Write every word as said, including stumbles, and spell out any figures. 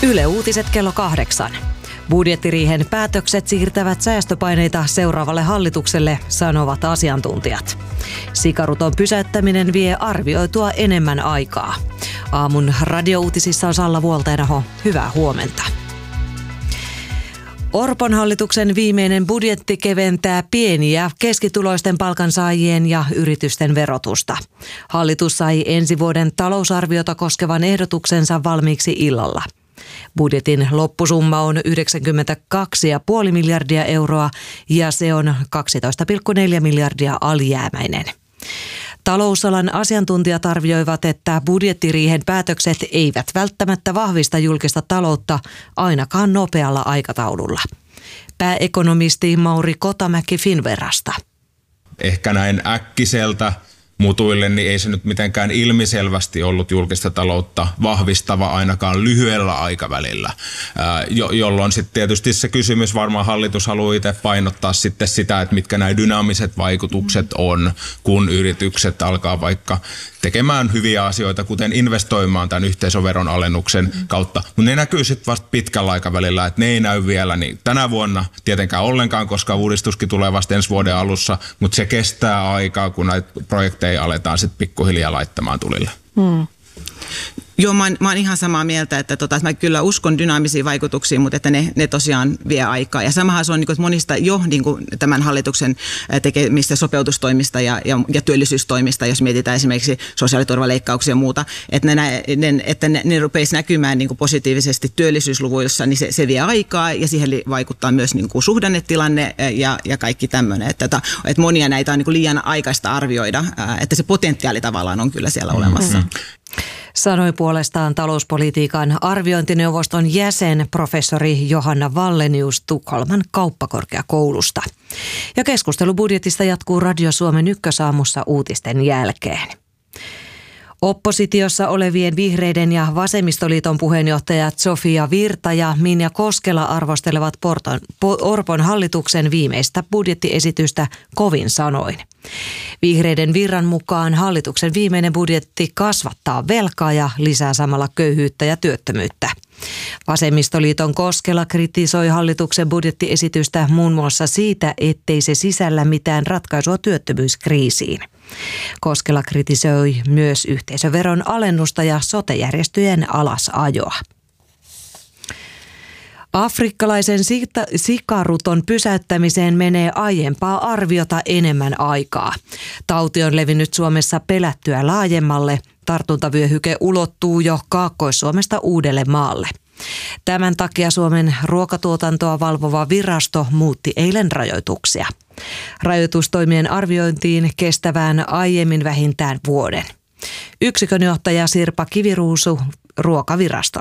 Yle Uutiset kello kahdeksan. Budjettiriihen päätökset siirtävät säästöpaineita seuraavalle hallitukselle, sanovat asiantuntijat. Sikaruton pysäyttäminen vie arvioitua enemmän aikaa. Aamun radiouutisissa on Salla Vuolteenaho. Hyvää huomenta. Orpon hallituksen viimeinen budjetti keventää pieni- ja keskituloisten palkansaajien ja yritysten verotusta. Hallitus sai ensi vuoden talousarviota koskevan ehdotuksensa valmiiksi illalla. Budjetin loppusumma on yhdeksänkymmentäkaksi pilkku viisi miljardia euroa ja se on kaksitoista pilkku neljä miljardia alijäämäinen. Talousalan asiantuntijat arvioivat, että budjettiriihen päätökset eivät välttämättä vahvista julkista taloutta ainakaan nopealla aikataululla. Pääekonomisti Mauri Kotamäki Finnverasta. Ehkä näin äkkiseltä mutuille, niin ei se nyt mitenkään ilmiselvästi ollut julkista taloutta vahvistava ainakaan lyhyellä aikavälillä, jo, jolloin sitten tietysti se kysymys, varmaan hallitus haluaa itse painottaa sitten sitä, että mitkä nämä dynaamiset vaikutukset on, kun yritykset alkaa vaikka tekemään hyviä asioita, kuten investoimaan tämän yhteisöveron alennuksen kautta. Mutta ne näkyy sitten vasta pitkällä aikavälillä, että ne ei näy vielä niin tänä vuonna tietenkään ollenkaan, koska uudistuskin tulee vasta ensi vuoden alussa, mutta se kestää aikaa, kun näitä projekteja aletaan sitten pikkuhiljaa laittamaan tulille. Hmm. Joo, mä oon, mä oon ihan samaa mieltä, että, tota, että mä kyllä uskon dynaamisiin vaikutuksiin, mutta että ne, ne tosiaan vie aikaa. Ja samahan se on niin kuin, monista jo niin kuin tämän hallituksen tekemistä sopeutustoimista ja, ja, ja työllisyystoimista, jos mietitään esimerkiksi sosiaaliturvaleikkauksia ja muuta, että ne, ne, että ne, ne rupeisi näkymään niin kuin positiivisesti työllisyysluvuissa, niin se, se vie aikaa ja siihen vaikuttaa myös niin kuin suhdannetilanne ja, ja kaikki tämmöinen. Että, että monia näitä on niin kuin liian aikaista arvioida, että se potentiaali tavallaan on kyllä siellä olemassa. Mm-hmm. Sanoi puolestaan talouspolitiikan arviointineuvoston jäsen professori Johanna Wallenius Tukholman kauppakorkeakoulusta. Ja keskustelu budjetista jatkuu Radio Suomen Ykkösaamussa uutisten jälkeen. Oppositiossa olevien Vihreiden ja Vasemmistoliiton puheenjohtajat Sofia Virta ja Minja Koskela arvostelevat Porton, Orpon hallituksen viimeistä budjettiesitystä kovin sanoin. Vihreiden Virran mukaan hallituksen viimeinen budjetti kasvattaa velkaa ja lisää samalla köyhyyttä ja työttömyyttä. Vasemmistoliiton Koskela kritisoi hallituksen budjettiesitystä muun muassa siitä, ettei se sisällä mitään ratkaisua työttömyyskriisiin. Koskela kritisoi myös yhteisöveron alennusta ja sote-järjestöjen alasajoa. Afrikkalaisen sikaruton pysäyttämiseen menee aiempaa arviota enemmän aikaa. Tauti on levinnyt Suomessa pelättyä laajemmalle. Tartuntavyöhyke ulottuu jo Kaakkois-Suomesta Uudellemaalle. Tämän takia Suomen ruokatuotantoa valvova virasto muutti eilen rajoituksia. Rajoitustoimien arviointiin kestävään aiemmin vähintään vuoden. Yksikönjohtaja Sirpa Kiviruusu Ruokavirastosta.